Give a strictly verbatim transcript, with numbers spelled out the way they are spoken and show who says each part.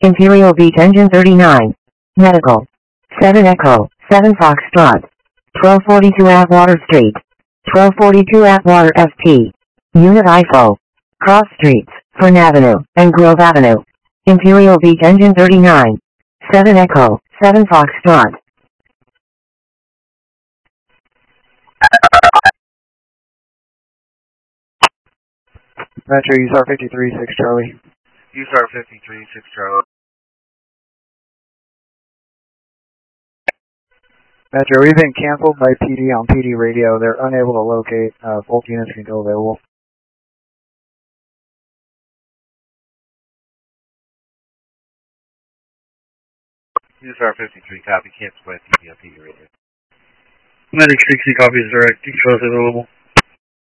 Speaker 1: Imperial Beach Engine thirty-nine. Medical. seven Echo, seven Foxtrot. twelve forty-two Atwater Street. twelve forty-two Atwater F T. Unit I F O. Cross Streets, Fern Avenue, and Grove Avenue. Imperial Beach Engine thirty-nine. seven Echo, seven Foxtrot.
Speaker 2: Metro, U S A R fifty-three, six Charlie.
Speaker 3: U S A R fifty-three, six Charlie.
Speaker 2: Metro, we've been canceled by P D on P D radio. They're unable to locate. Uh, both units can go available.
Speaker 3: U S A R fifty-three, copy. Canceled by P D on P D radio.
Speaker 4: Medic sixty copies direct. Details available.